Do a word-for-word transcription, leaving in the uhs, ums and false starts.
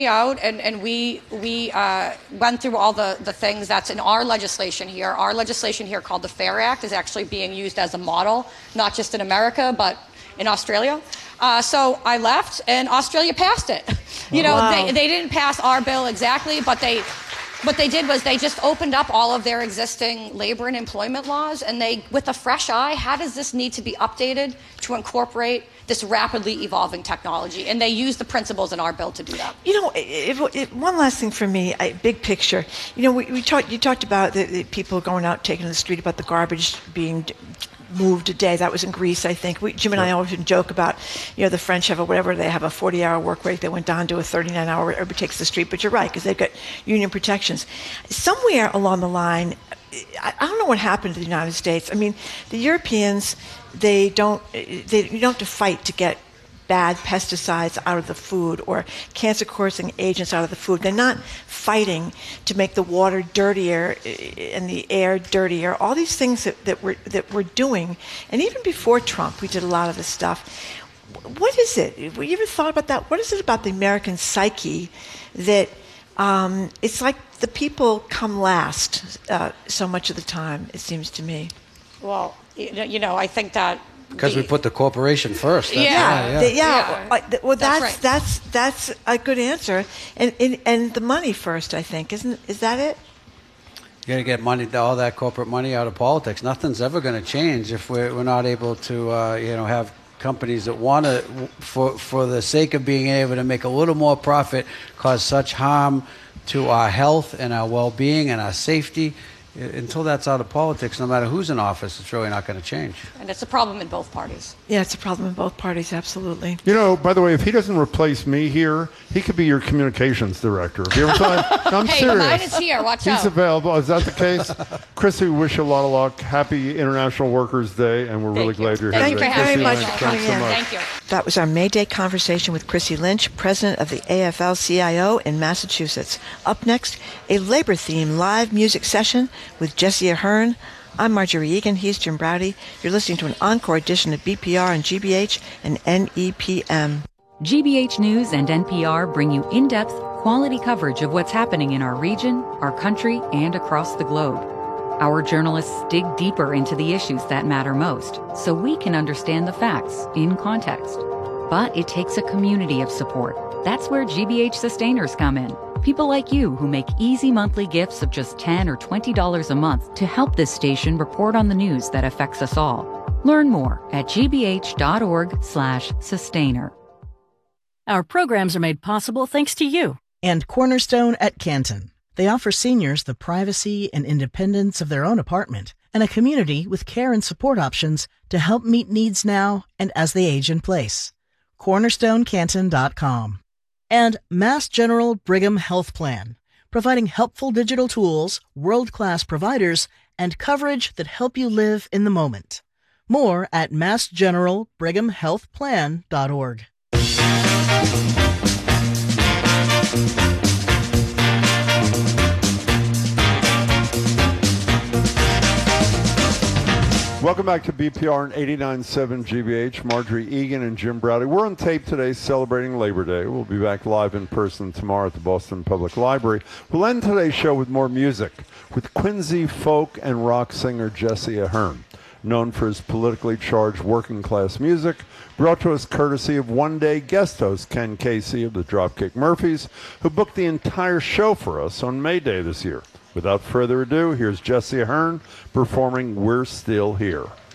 out and, and we we uh, went through all the, the things that's in our legislation here. Our legislation here called the FAIR Act is actually being used as a model, not just in America, but in Australia. Uh, so I left and Australia passed it. You know, wow. they, they didn't pass our bill exactly, but they what they did was they just opened up all of their existing labor and employment laws, and they, with a fresh eye, how does this need to be updated to incorporate this rapidly evolving technology? And they use the principles in our bill to do that. You know, it, it, one last thing for me, I, big picture. You know, we, we talked. You talked about the, the people going out, taking to the street, about the garbage being moved a day. That was in Greece, I think. We, Jim and I always joke about, you know, the French have a whatever, they have a forty-hour work week. They went down to a thirty-nine hour, everybody takes the street. But you're right, because they've got union protections. Somewhere along the line, I, I don't know what happened to the United States. I mean, the Europeans, they don't, they, you don't have to fight to get bad pesticides out of the food or cancer-causing agents out of the food. They're not fighting to make the water dirtier and the air dirtier. All these things that, that, we're, that we're doing, and even before Trump, we did a lot of this stuff. What is it? Have you ever thought about that? What is it about the American psyche that um, it's like the people come last uh, so much of the time, it seems to me? Well, you know, I think that because we put the corporation first. That's yeah, right, yeah. yeah. yeah. Well, that's that's right. that's that's a good answer, and, and and the money first, I think, isn't is that it? You got to get money, all that corporate money out of politics. Nothing's ever going to change if we're we're not able to, uh, you know, have companies that want to, for for the sake of being able to make a little more profit, cause such harm to our health and our well-being and our safety. Until that's out of politics, no matter who's in office, it's really not going to change. And it's a problem in both parties. Yeah, it's a problem in both parties, absolutely. You know, by the way, if he doesn't replace me here, he could be your communications director. Have you ever thought? No, I'm hey, serious. mine is here. Watch He's out. He's available. Is that the case? Chrissy, we wish you a lot of luck. Happy International Workers' Day, and we're Thank really you. glad you're Thank here. you today. very much Chrissy for Lynch, coming thanks so in. much. Thank you. That was our May Day conversation with Chrissy Lynch, president of the A F L C I O in Massachusetts. Up next, a labor-themed live music session with Jesse Ahern. I'm Marjorie Egan. He's Jim Browdy. You're listening to an encore edition of B P R on G B H and N E P M. G B H News and N P R bring you in-depth, quality coverage of what's happening in our region, our country, and across the globe. Our journalists dig deeper into the issues that matter most, so we can understand the facts in context. But it takes a community of support. That's where G B H Sustainers come in. People like you who make easy monthly gifts of just ten dollars or twenty dollars a month to help this station report on the news that affects us all. Learn more at gbh.org slash sustainer. Our programs are made possible thanks to you and Cornerstone at Canton. They offer seniors the privacy and independence of their own apartment and a community with care and support options to help meet needs now and as they age in place. cornerstone canton dot com. And Mass General Brigham Health Plan, providing helpful digital tools, world-class providers, and coverage that help you live in the moment. More at mass general brigham health plan dot org. Welcome back to B P R and eighty-nine point seven G B H. Marjorie Egan and Jim Browdy. We're on tape today celebrating Labor Day. We'll be back live in person tomorrow at the Boston Public Library. We'll end today's show with more music with Quincy folk and rock singer Jesse Ahern, known for his politically charged working-class music, brought to us courtesy of one-day guest host Ken Casey of the Dropkick Murphys, who booked the entire show for us on May Day this year. Without further ado, here's Jesse Ahern performing We're Still Here.